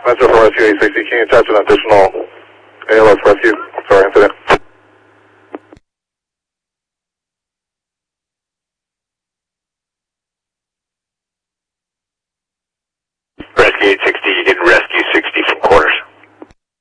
Metro for Rescue 860, can you attach an additional ALS rescue for our incident? Rescue 860, you did rescue